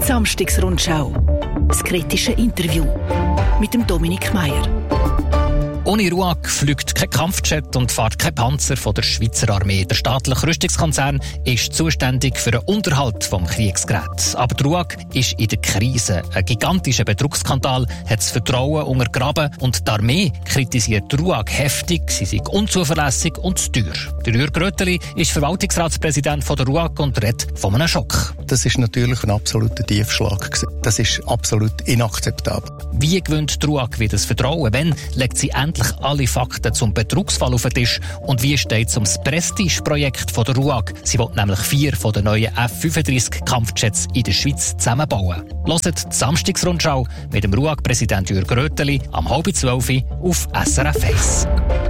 Samstagsrundschau. Das kritische Interview mit dem Dominik Meier. Ohne RUAG fliegt kein Kampfjet und fährt kein Panzer von der Schweizer Armee. Der staatliche Rüstungskonzern ist zuständig für den Unterhalt des Kriegsgeräts. Aber die RUAG ist in der Krise. Ein gigantischer Betrugsskandal hat das Vertrauen untergraben und die Armee kritisiert die RUAG heftig. Sie sei unzuverlässig und zu teuer. Der Jürg Rötteli ist Verwaltungsratspräsident von der RUAG und redet von einem Schock. Das ist natürlich ein absoluter Tiefschlag. Das ist absolut inakzeptabel. Wie gewinnt die RUAG wieder das Vertrauen? Wann legt sie endlich alle Fakten zum Betrugsfall auf den Tisch? Und wie steht es um das Prestige-Projekt der RUAG? Sie will nämlich 4 von den neuen F-35-Kampfjets in der Schweiz zusammenbauen. Hört die Samstagsrundschau mit dem RUAG-Präsident Jürg Rötteli am 11:30 auf SRF 1.